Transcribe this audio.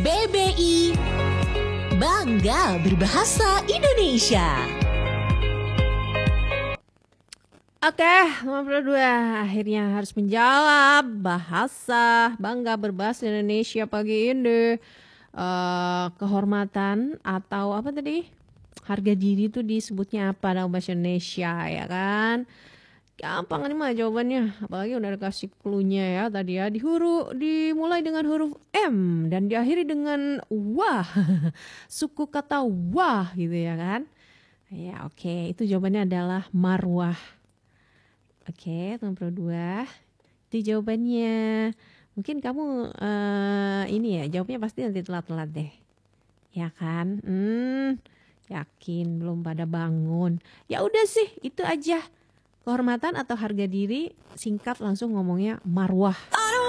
BBI Bangga Berbahasa Indonesia. Oke, nomor 2 akhirnya harus menjawab bahasa bangga berbahasa Indonesia pagi ini. Kehormatan atau apa tadi? Harga diri itu disebutnya apa dalam bahasa Indonesia, ya kan? Gampang nih mah jawabannya, apalagi udah dikasih clue-nya ya tadi ya. Dimulai dengan huruf M dan diakhiri dengan wah. Suku kata wah gitu ya kan. Ya oke, itu jawabannya adalah marwah. Oke, nomor 2 itu jawabannya. Mungkin kamu ini ya, jawabnya pasti nanti telat-telat deh. Ya kan? Yakin belum pada bangun. Ya udah sih, itu aja. Kehormatan atau harga diri, singkat langsung ngomongnya marwah.